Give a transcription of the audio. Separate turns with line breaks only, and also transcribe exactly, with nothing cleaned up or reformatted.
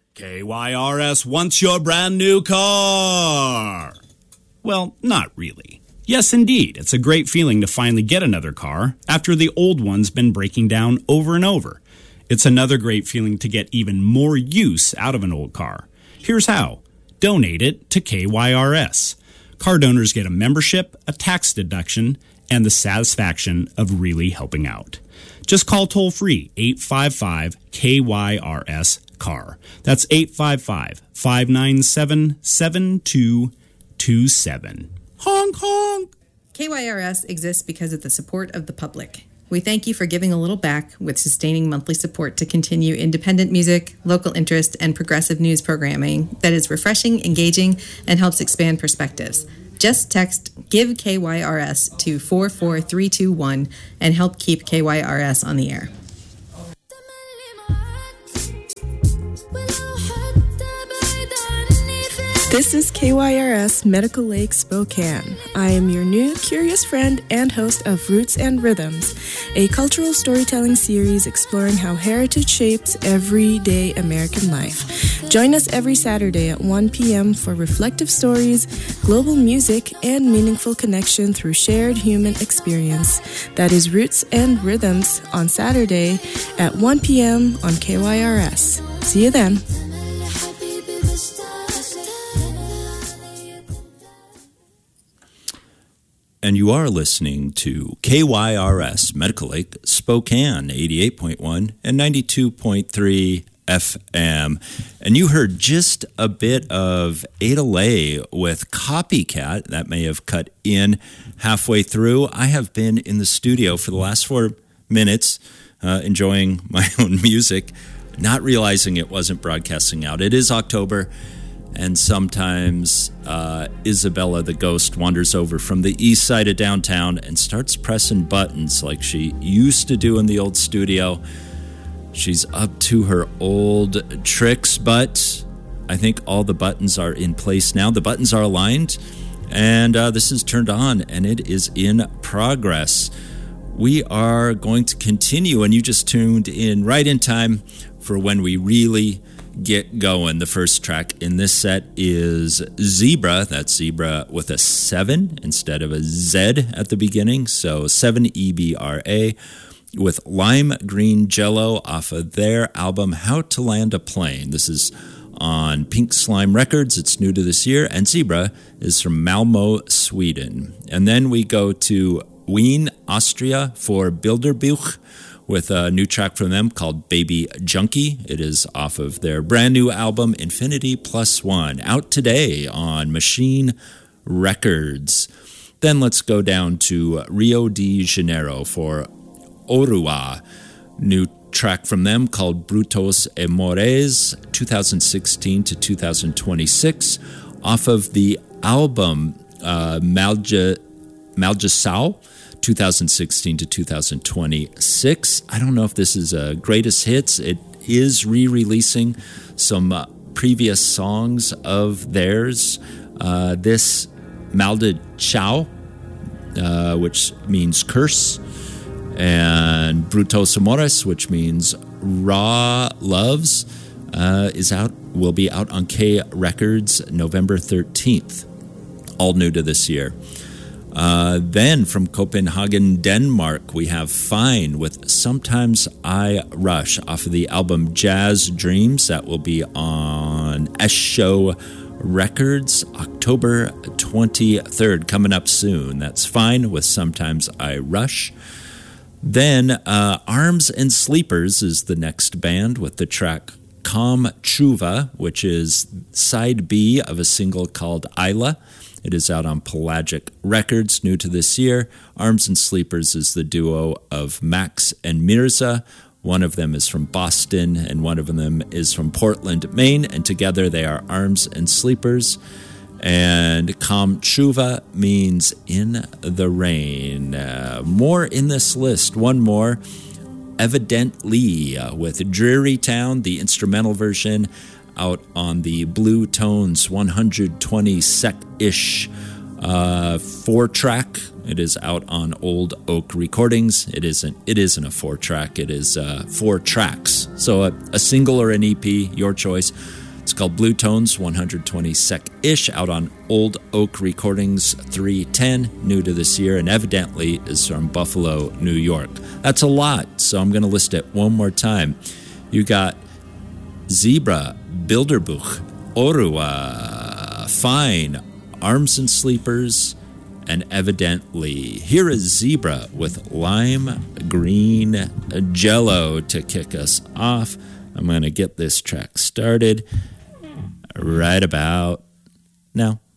K Y R S wants your brand new car. Well, not really. Yes, indeed, it's a great feeling to finally get another car after the old one's been breaking down over and over. It's another great feeling to get even more use out of an old car. Here's how. Donate it to K Y R S. Car donors get a membership, a tax deduction, and the satisfaction of really helping out. Just call toll-free eight five five K Y R S C A R. That's eight five five, five nine seven, seven two two seven. Honk, honk!
K Y R S exists because of the support of the public. We thank you for giving a little back with sustaining monthly support to continue independent music, local interest, and progressive news programming that is refreshing, engaging, and helps expand perspectives. Just text Give K Y R S to four four three two one and help keep K Y R S on the air.
This is K Y R S Medical Lake Spokane. I am your new curious friend and host of Roots and Rhythms, a cultural storytelling series exploring how heritage shapes everyday American life. Join us every Saturday at one p.m. for reflective stories, global music, and meaningful connection through shared human experience. That is Roots and Rhythms on Saturday at one p.m. on K Y R S. See you then.
And you are listening to K Y R S Medical Lake Spokane, eighty-eight point one and ninety-two point three F M. And you heard just a bit of Ada Lay with Copycat. That may have cut in halfway through. I have been in the studio for the last four minutes uh, enjoying my own music, not realizing it wasn't broadcasting out. It is October. And sometimes uh, Isabella the ghost wanders over from the east side of downtown and starts pressing buttons like she used to do in the old studio. She's up to her old tricks, but I think all the buttons are in place now. The buttons are aligned, and uh, this is turned on, and it is in progress. We are going to continue, and you just tuned in right in time for when we really get going. The first track in this set is Zebra. That's Zebra with a seven instead of a Z at the beginning. So seven E B R A with Lime Green Jello off of their album How to Land a Plane. This is on Pink Slime Records. It's new to this year. And Zebra is from Malmo, Sweden. And then we go to Wien, Austria for Bilderbuch with a new track from them called Baby Junkie. It is off of their brand new album, Infinity Plus One, out today on Machine Records. Then let's go down to Rio de Janeiro for Orua. New track from them called Brutos e Mores, twenty sixteen to twenty twenty-six, off of the album uh, Malja, Maljaçao, twenty sixteen to twenty twenty-six. I don't know if this is a greatest hits. It is re-releasing some uh, previous songs of theirs. Uh, this Maljaçao, uh, which means curse, and Brutos Amores, which means raw loves, uh, is out. Will be out on K Records November thirteenth. All new to this year. Uh, then from Copenhagen, Denmark, we have Fine with Sometimes I Rush off of the album Jazz Dreams. That will be on S-Show Records October twenty-third, coming up soon. That's Fine with Sometimes I Rush. Then uh, Arms and Sleepers is the next band with the track Calm Chuva, which is side B of a single called Isla. It is out on Pelagic Records, new to this year. Arms and Sleepers is the duo of Max and Mirza. One of them is from Boston, and one of them is from Portland, Maine, and together they are Arms and Sleepers. And Kam Chuva means in the rain. Uh, more in this list. One more, Evidently, uh, with Dreary Town, the instrumental version, out on the Blue Tones one hundred twenty sec-ish uh, four-track. It is out on Old Oak Recordings. It isn't It isn't a four-track. It is uh, four tracks. So a, a single or an E P, your choice. It's called Blue Tones, one hundred twenty sec-ish, out on Old Oak Recordings three ten, new to this year, and evidently is from Buffalo, New York. That's a lot, so I'm going to list it one more time. You got Zebra, Bilderbuch, Orua, Fine, Arms and Sleepers, and evidently. Here is Zebra with Lime Green Jello to kick us off. I'm going to get this track started right about now.